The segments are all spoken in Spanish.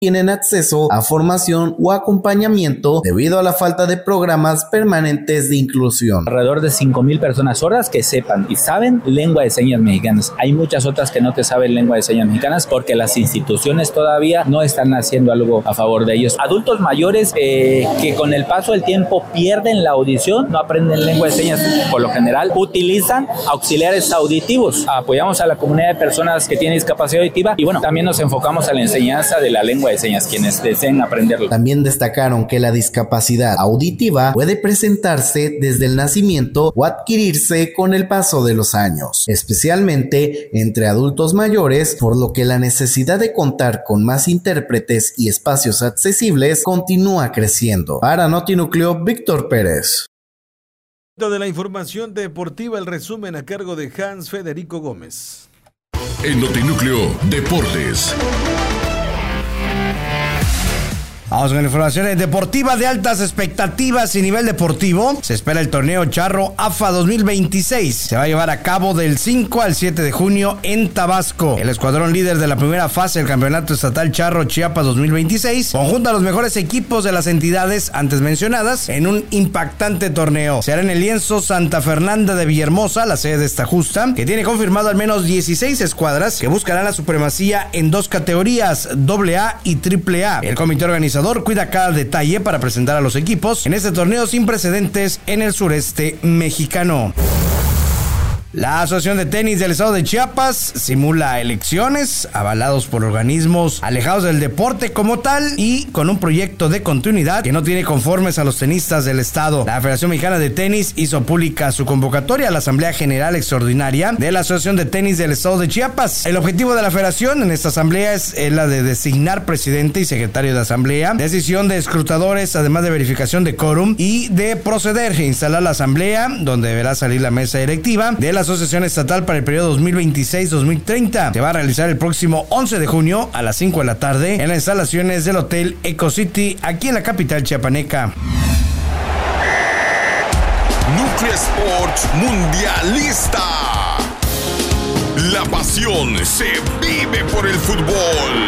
tienen acceso a formación o acompañamiento debido a la falta de programas permanentes de inclusión. Alrededor de 5,000 personas sordas que sepan y saben lengua de señas mexicanas. Hay muchas otras que no te saben lengua de señas mexicanas porque las instituciones todavía no están haciendo algo a favor de ellos. Adultos mayores que con el paso del tiempo pierden la audición, no aprenden lengua de señas, por lo general utilizan auxiliares auditivos. Apoyamos a la comunidad de personas que tienen discapacidad auditiva y bueno, también nos enfocamos a la enseñanza de la lengua de señas, quienes deseen aprenderlo. También destacaron que la discapacidad auditiva puede presentarse desde el nacimiento o adquirirse con el paso de los años, especialmente entre adultos mayores, por lo que la necesidad de contar con más intérpretes y espacios accesibles continúa creciendo. Para Notinúcleo, Víctor Pérez. De la información deportiva, el resumen a cargo de Hans Federico Gómez. En Notinúcleo Deportes. Vamos con informaciones deportivas de altas expectativas y nivel deportivo. Se espera el torneo Charro AFA 2026. Se va a llevar a cabo del 5 al 7 de junio en Tabasco. El escuadrón líder de la primera fase del campeonato estatal Charro Chiapas 2026 conjunta a los mejores equipos de las entidades antes mencionadas en un impactante torneo. Se hará en el lienzo Santa Fernanda de Villahermosa, la sede de esta justa, que tiene confirmado al menos 16 escuadras que buscarán la supremacía en dos categorías, AA y AAA. El comité organizador cuida cada detalle para presentar a los equipos en este torneo sin precedentes en el sureste mexicano. La Asociación de Tenis del Estado de Chiapas simula elecciones avalados por organismos alejados del deporte como tal y con un proyecto de continuidad que no tiene conformes a los tenistas del estado. La Federación Mexicana de Tenis hizo pública su convocatoria a la Asamblea General Extraordinaria de la Asociación de Tenis del Estado de Chiapas. El objetivo de la federación en esta asamblea es la de designar presidente y secretario de asamblea, decisión de escrutadores, además de verificación de quórum y de proceder a instalar la asamblea, donde deberá salir la mesa directiva de la Asociación Estatal para el periodo 2026-2030. Se va a realizar el próximo 11 de junio a las 5 de la tarde en las instalaciones del Hotel Eco City, aquí en la capital chiapaneca. Núcleo Sports Mundialista. La pasión se vive por el fútbol.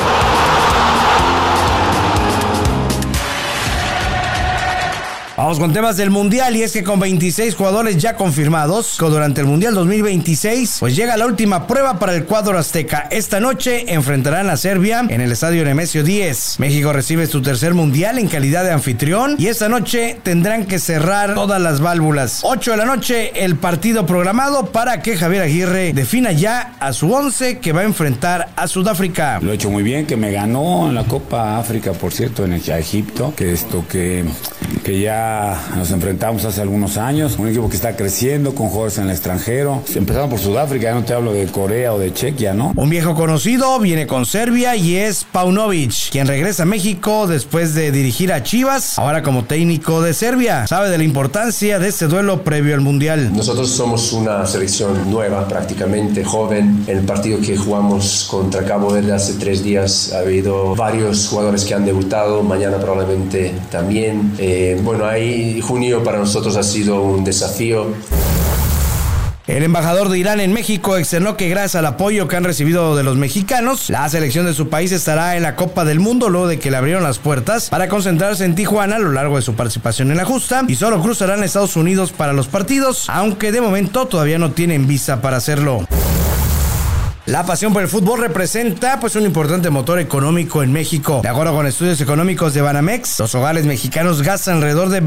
Vamos con temas del Mundial, y es que con 26 jugadores ya confirmados, durante el Mundial 2026, pues llega la última prueba para el cuadro azteca. Esta noche enfrentarán a Serbia en el estadio Nemesio 10. México recibe su tercer Mundial en calidad de anfitrión y esta noche tendrán que cerrar todas las válvulas. 8 de la noche el partido programado para que Javier Aguirre defina ya a su 11 que va a enfrentar a Sudáfrica. Lo he hecho muy bien, que me ganó en la Copa África, por cierto, en Egipto, que ya nos enfrentamos hace algunos años, un equipo que está creciendo con jugadores en el extranjero. Empezamos por Sudáfrica, ya no te hablo de Corea o de Chequia, ¿no? Un viejo conocido viene con Serbia y es Paunovic, quien regresa a México después de dirigir a Chivas, ahora como técnico de Serbia. Sabe de la importancia de este duelo previo al Mundial. Nosotros somos una selección nueva, prácticamente joven. En el partido que jugamos contra Cabo Verde hace 3 días ha habido varios jugadores que han debutado, mañana probablemente también. Junio para nosotros ha sido un desafío. El embajador de Irán en México externó que gracias al apoyo que han recibido de los mexicanos, la selección de su país estará en la Copa del Mundo luego de que le abrieron las puertas para concentrarse en Tijuana a lo largo de su participación en la justa, y solo cruzarán a Estados Unidos para los partidos, aunque de momento todavía no tienen visa para hacerlo. La pasión por el fútbol representa un importante motor económico en México. De acuerdo con estudios económicos de Banamex, los hogares mexicanos gastan alrededor de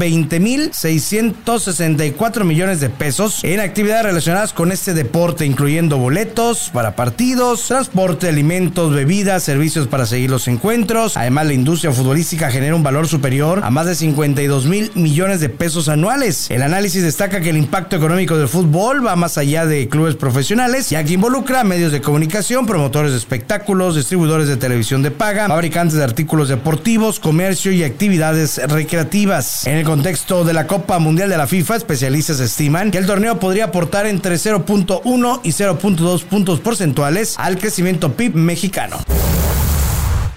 20,664 millones de pesos en actividades relacionadas con este deporte, incluyendo boletos para partidos, transporte, alimentos, bebidas, servicios para seguir los encuentros. Además, la industria futbolística genera un valor superior a más de 52,000 millones de pesos anuales. El análisis destaca que el impacto económico del fútbol va más allá de clubes profesionales, ya que involucra medios de comunicación, promotores de espectáculos, distribuidores de televisión de paga, fabricantes de artículos deportivos, comercio y actividades recreativas. En el contexto de la Copa Mundial de la FIFA, especialistas estiman que el torneo podría aportar entre 0.1 y 0.2 puntos porcentuales al crecimiento PIB mexicano.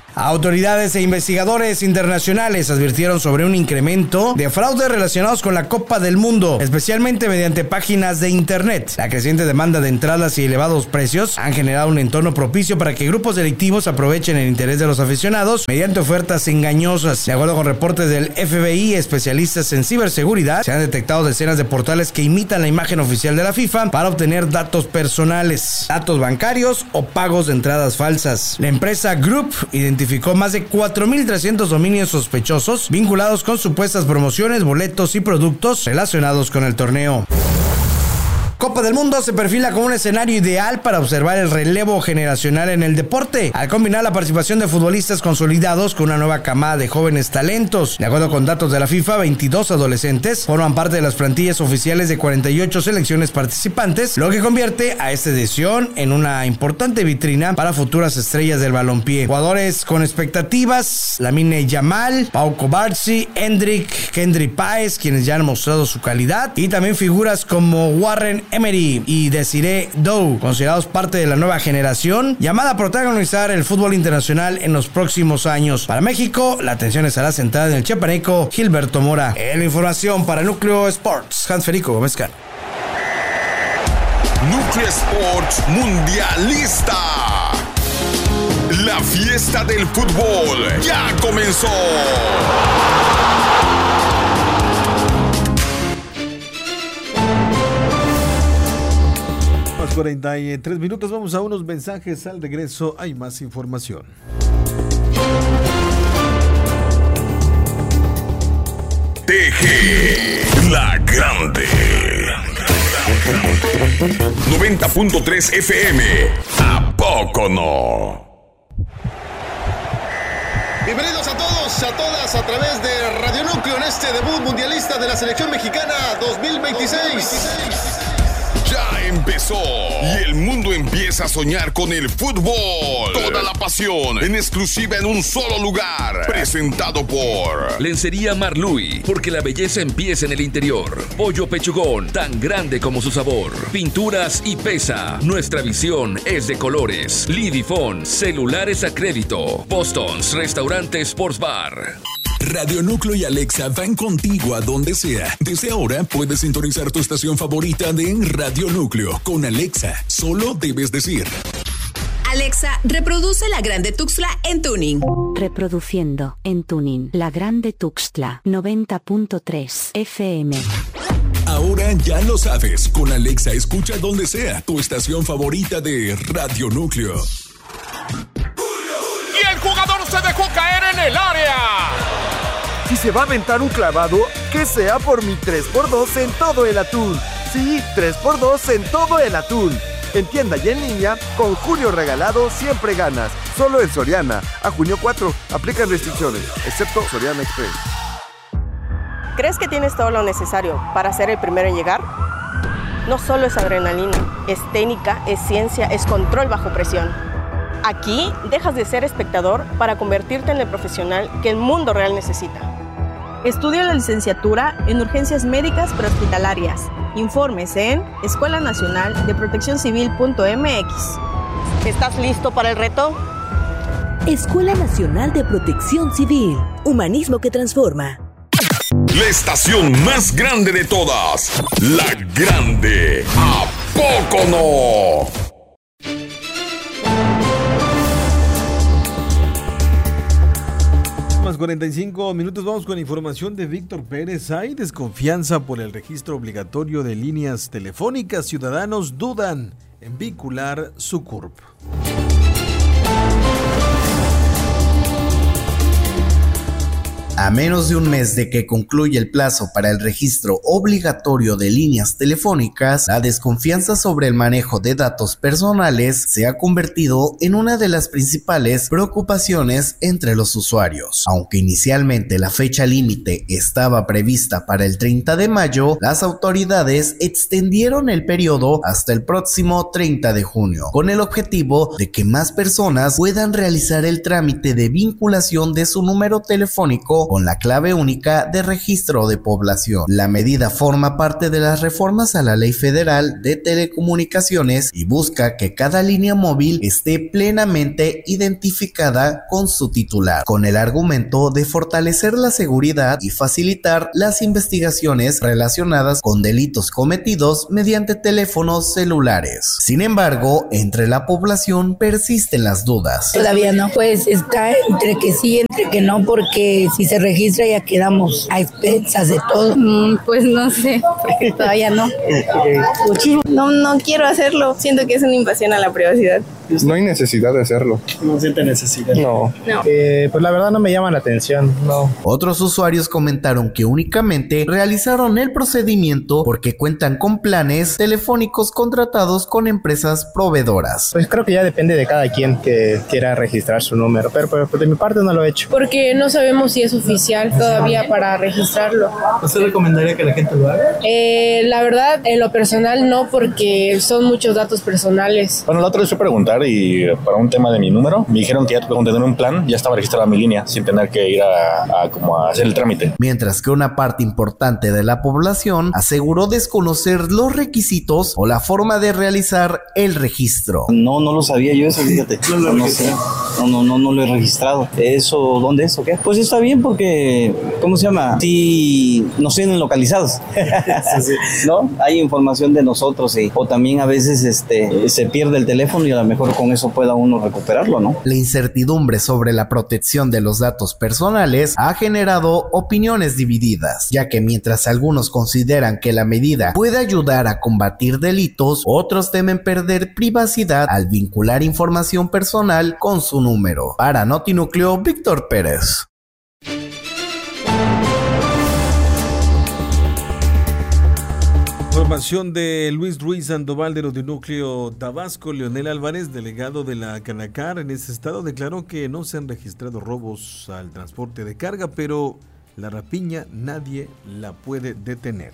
Autoridades e investigadores internacionales advirtieron sobre un incremento de fraudes relacionados con la Copa del Mundo, especialmente mediante páginas de internet. La creciente demanda de entradas y elevados precios han generado un entorno propicio para que grupos delictivos aprovechen el interés de los aficionados mediante ofertas engañosas. De acuerdo con reportes del FBI, especialistas en ciberseguridad, se han detectado decenas de portales que imitan la imagen oficial de la FIFA para obtener datos personales, datos bancarios o pagos de entradas falsas. La empresa Group identificó más de 4.300 dominios sospechosos vinculados con supuestas promociones, boletos y productos relacionados con el torneo. Copa del Mundo se perfila como un escenario ideal para observar el relevo generacional en el deporte, al combinar la participación de futbolistas consolidados con una nueva camada de jóvenes talentos. De acuerdo con datos de la FIFA, 22 adolescentes forman parte de las plantillas oficiales de 48 selecciones participantes, lo que convierte a esta edición en una importante vitrina para futuras estrellas del balompié. Jugadores con expectativas: Lamine Yamal, Pau Cubarsí, Endrick, Kendry Páez, quienes ya han mostrado su calidad, y también figuras como Warren Emery y Desiree Dow, considerados parte de la nueva generación llamada a protagonizar el fútbol internacional en los próximos años. Para México, la atención estará centrada en el chiapaneco Gilberto Mora. En la información para Núcleo Sports, Hans Federico Gómez Cano. Núcleo Sports Mundialista. La fiesta del fútbol ya comenzó. 43 minutos, vamos a unos mensajes. Al regreso hay más información. TG La Grande 90.3 FM. ¿A poco no? Bienvenidos a todos, a todas, a través de Radio Núcleo en este debut mundialista de la selección mexicana 2026. Ya empezó y el mundo empieza a soñar con el fútbol. Toda la pasión en exclusiva en un solo lugar. Presentado por Lencería Marluy, porque la belleza empieza en el interior. Pollo Pechugón, tan grande como su sabor. Pinturas y Pesa, nuestra visión es de colores. Lidifón, celulares a crédito. Boston's, restaurante Sports Bar. Radio Núcleo y Alexa van contigo a donde sea. Desde ahora puedes sintonizar tu estación favorita de Radio Núcleo. Con Alexa, solo debes decir: Alexa, reproduce La Grande Tuxtla en tuning. Reproduciendo en tuning La Grande Tuxtla 90.3 FM. Ahora ya lo sabes. Con Alexa escucha donde sea tu estación favorita de Radio Núcleo. Y el jugador se dejó caer en el área. Si se va a aventar un clavado, que sea por mi 3x2 en todo el atún. Sí, 3x2 en todo el atún. En tienda y en línea, con Julio Regalado siempre ganas. Solo en Soriana. A junio 4. Aplican restricciones, excepto Soriana Express. ¿Crees que tienes todo lo necesario para ser el primero en llegar? No solo es adrenalina, es técnica, es ciencia, es control bajo presión. Aquí dejas de ser espectador para convertirte en el profesional que el mundo real necesita. Estudia la licenciatura en urgencias médicas prehospitalarias. Informes en Escuela Nacional de Protección Civil.mx. ¿Estás listo para el reto? Escuela Nacional de Protección Civil. Humanismo que transforma. La estación más grande de todas. La Grande. ¿A poco no? Más 45 minutos, vamos con información de Víctor Pérez. Hay desconfianza por el registro obligatorio de líneas telefónicas. Ciudadanos dudan en vincular su CURP. A menos de un mes de que concluya el plazo para el registro obligatorio de líneas telefónicas, la desconfianza sobre el manejo de datos personales se ha convertido en una de las principales preocupaciones entre los usuarios. Aunque inicialmente la fecha límite estaba prevista para el 30 de mayo, las autoridades extendieron el periodo hasta el próximo 30 de junio, con el objetivo de que más personas puedan realizar el trámite de vinculación de su número telefónico con la clave única de registro de población. La medida forma parte de las reformas a la Ley Federal de Telecomunicaciones y busca que cada línea móvil esté plenamente identificada con su titular, con el argumento de fortalecer la seguridad y facilitar las investigaciones relacionadas con delitos cometidos mediante teléfonos celulares. Sin embargo, entre la población persisten las dudas. Todavía no, pues está entre que sí, entre que no, porque si se registra ya quedamos a expensas de todo. Pues no sé, porque todavía no. No quiero hacerlo, siento que es una invasión a la privacidad. No hay necesidad de hacerlo. ¿No siente necesidad? No. Pues la verdad no me llama la atención, no. Otros usuarios comentaron que únicamente realizaron el procedimiento porque cuentan con planes telefónicos contratados con empresas proveedoras. Pues creo que ya depende de cada quien que quiera registrar su número, pero de mi parte no lo he hecho. Porque no sabemos si es oficial todavía para registrarlo. ¿Usted recomendaría que la gente lo haga? La verdad, en lo personal no, porque son muchos datos personales. Bueno, la otra vez fui a preguntar y para un tema de mi número, me dijeron que ya con tener un plan ya estaba registrada mi línea sin tener que ir a hacer el trámite. Mientras que una parte importante de la población aseguró desconocer los requisitos o la forma de realizar el registro. No lo sabía yo eso, fíjate. No sé. No lo he registrado. ¿Eso dónde es o qué? Pues está bien porque, ¿cómo se llama? Sí, nos tienen localizados. Sí. ¿No? Hay información de nosotros o también a veces se pierde el teléfono y a lo mejor con eso pueda uno recuperarlo, ¿no? La incertidumbre sobre la protección de los datos personales ha generado opiniones divididas, ya que mientras algunos consideran que la medida puede ayudar a combatir delitos, otros temen perder privacidad al vincular información personal con su número. Para Notinúcleo, Víctor Pérez. Información de Luis Ruiz Sandoval de Notinúcleo Tabasco. Leonel Álvarez, delegado de la Canacar en ese estado, declaró que no se han registrado robos al transporte de carga, pero la rapiña nadie la puede detener.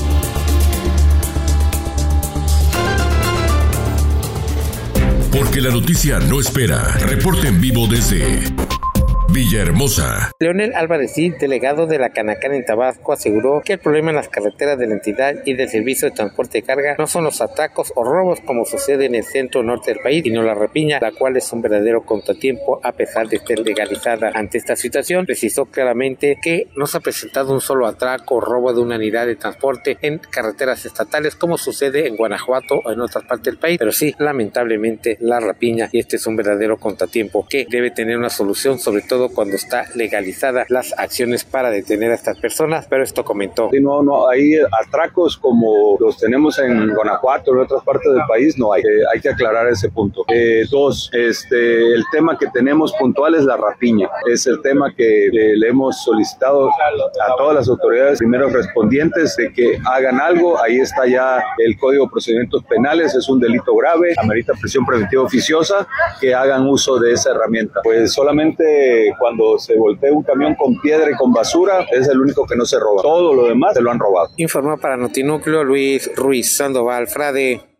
Porque la noticia no espera. Reporte en vivo desde Villahermosa. Leonel Álvarez, delegado de la Canacar en Tabasco, aseguró que el problema en las carreteras de la entidad y del servicio de transporte de carga no son los atracos o robos como sucede en el centro norte del país, sino la rapiña, la cual es un verdadero contratiempo a pesar de ser legalizada. Ante esta situación, precisó claramente que no se ha presentado un solo atraco o robo de una unidad de transporte en carreteras estatales como sucede en Guanajuato o en otras partes del país, pero sí, lamentablemente, la rapiña, y este es un verdadero contratiempo que debe tener una solución, sobre todo cuando está legalizada las acciones para detener a estas personas, pero esto comentó. Sí, no hay atracos como los tenemos en Guanajuato o en otras partes del país, no hay. Hay que aclarar ese punto. Dos, el tema que tenemos puntual es la rapiña. Es el tema que le hemos solicitado a todas las autoridades primeros respondientes de que hagan algo. Ahí está ya el Código de Procedimientos Penales, es un delito grave, amerita prisión preventiva oficiosa, que hagan uso de esa herramienta. Pues solamente cuando se voltea un camión con piedra y con basura, es el único que no se roba. Todo lo demás se lo han robado. Informó para Notinúcleo Luis Ruiz Sandoval Frade.